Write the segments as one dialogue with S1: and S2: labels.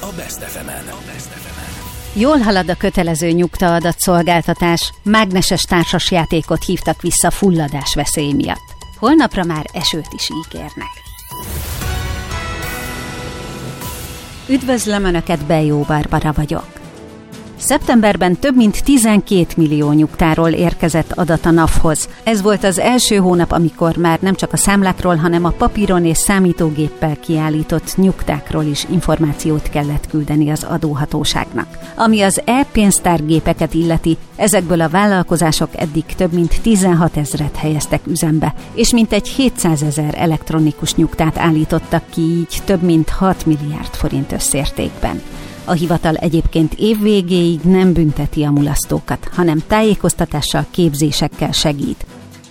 S1: a Best FM-en.
S2: Jól halad a kötelező nyugtaadatszolgáltatás, mágneses társasjátékot hívtak vissza fulladás veszély miatt. Holnapra már esőt is ígérnek. Üdvözlöm Önöket, Bejó Barbara vagyok. Szeptemberben több mint 12 millió nyugtáról érkezett adat a NAV-hoz. Ez volt az első hónap, amikor már nem csak a számlákról, hanem a papíron és számítógéppel kiállított nyugtákról is információt kellett küldeni az adóhatóságnak. Ami az e-pénztárgépeket illeti, ezekből a vállalkozások eddig több mint 16 000-et helyeztek üzembe, és mintegy 700 000 elektronikus nyugtát állítottak ki, így több mint 6 milliárd forint összértékben. A hivatal egyébként évvégéig nem bünteti a mulasztókat, hanem tájékoztatással, képzésekkel segít.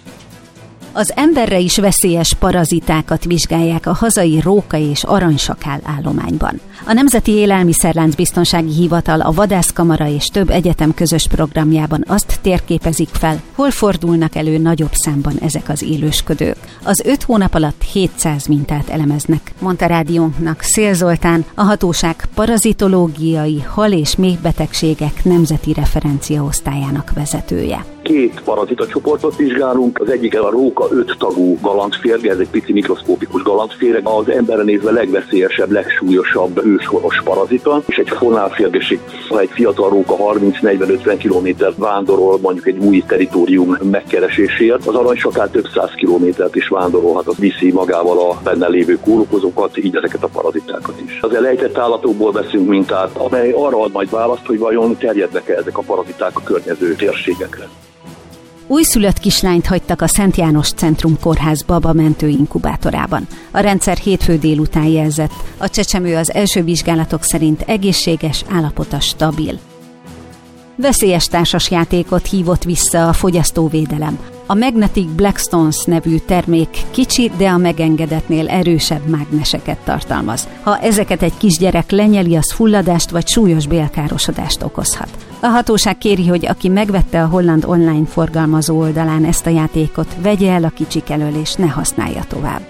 S2: Az emberre is veszélyes parazitákat vizsgálják a hazai róka- és aranysakál állományban. A Nemzeti Élelmiszerláncbiztonsági Hivatal, a Vadászkamara és több egyetem közös programjában azt térképezik fel, hol fordulnak elő nagyobb számban ezek az élősködők. Az 5 hónap alatt 700 mintát elemeznek, mondta rádiónknak Szél Zoltán, a hatóság parazitológiai hal- és méhbetegségek nemzeti referenciaosztályának vezetője.
S3: 2 parazitacsoportot vizsgálunk, az egyik a róka 5 tagú galantférge, ez egy pici mikroszkópikus galantférge, az emberre nézve legveszélyesebb, legsúlyosabb őshonos parazita, és egy fonálférgeség, ha egy fiatal róka 30-40-50 kilométert vándorol mondjuk egy új territórium megkeresésért, az aranysakál több 100 kilométert is vándorolhat, az viszi magával a benne lévő kórokozókat, így ezeket a parazitákat is. Az elejtett állatokból veszünk mintát, amely arra ad majd választ, hogy vajon terjednek-e ezek a paraziták a környező térségekre.
S2: Újszülött kislányt hagytak a Szent János Centrum Kórház babamentő inkubátorában. A rendszer hétfő délután jelzett. A csecsemő az első vizsgálatok szerint egészséges, állapota stabil. Veszélyes társasjátékot hívott vissza a fogyasztóvédelem. A Magnetic Blackstones nevű termék kicsi, de a megengedetnél erősebb mágneseket tartalmaz. Ha ezeket egy kisgyerek lenyeli, az fulladást vagy súlyos bélkárosodást okozhat. A hatóság kéri, hogy aki megvette a holland online forgalmazó oldalán ezt a játékot, vegye el a kicsik elől és ne használja tovább.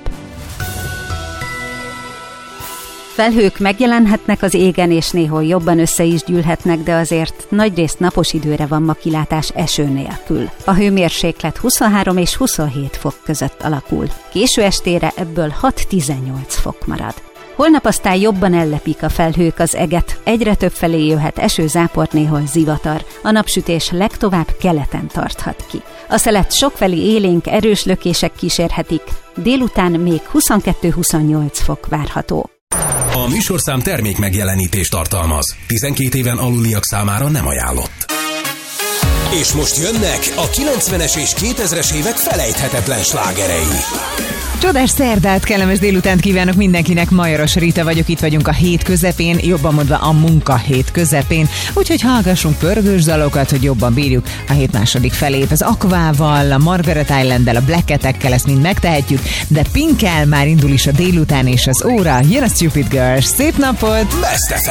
S2: Felhők megjelenhetnek az égen, és néhol jobban össze is gyűlhetnek, de azért nagyrészt napos időre van ma kilátás eső nélkül. A hőmérséklet 23 és 27 fok között alakul. Késő estére ebből 6-18 fok marad. Holnap aztán jobban ellepik a felhők az eget, egyre több felé jöhet eső, zápor, néhol zivatar. A napsütés legtovább keleten tarthat ki. A szelet sokfelé élénk, erős lökések kísérhetik, délután még 22-28 fok várható.
S1: A műsorszám termék megjelenítést tartalmaz. 12 éven aluliak számára nem ajánlott. És most jönnek a 90-es és 2000-es évek felejthetetlen slágerei.
S4: Csodás szerdát, kellemes délutánt kívánok mindenkinek, Majoros Rita vagyok, itt vagyunk a hét közepén, jobban mondva a munkahét közepén, úgyhogy hallgassunk pörgős dalokat, hogy jobban bírjuk a hét második felét. Az Aquával, a Margaret Islanddel, a Black-etekkel ezt mind megtehetjük, de Pinkkel már indul is a délután és az óra, jön a Stupid Girls, szép napot!
S1: Best FM!